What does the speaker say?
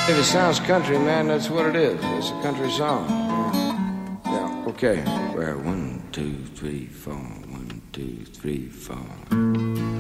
If it sounds country, man, that's what it is. It's a country song. Yeah, okay. Well, 1, 2, 3, 4. 1, 2, 3, 4.